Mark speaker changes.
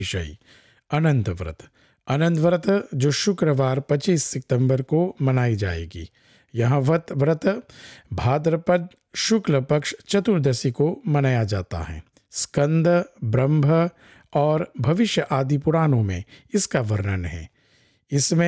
Speaker 1: विषय अनंत व्रत। अनंत व्रत जो शुक्रवार 25 सितंबर को मनाई जाएगी। यह व्रत भाद्रपद शुक्ल पक्ष चतुर्दशी को मनाया जाता है। स्कंद, ब्रह्म और भविष्य आदि पुराणों में इसका वर्णन है। इसमें